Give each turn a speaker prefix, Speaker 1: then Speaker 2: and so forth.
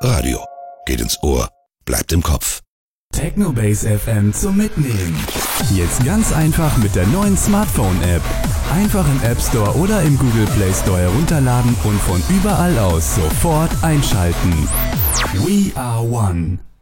Speaker 1: Radio. Geht ins Ohr, bleibt im Kopf.
Speaker 2: Technobase FM zum Mitnehmen. Jetzt ganz einfach mit der neuen Smartphone-App. Einfach im App Store oder im Google Play Store herunterladen und von überall aus sofort einschalten. We are one.